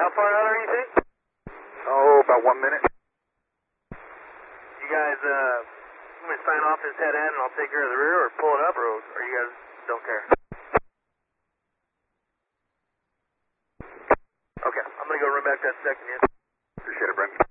How far out are you, think? Oh, about 1 minute. You guys, want me to sign off this head end and I'll take care of the rear, or pull it up, or you guys don't care? Okay, I'm going to go run back that second unit. Appreciate it, Brent.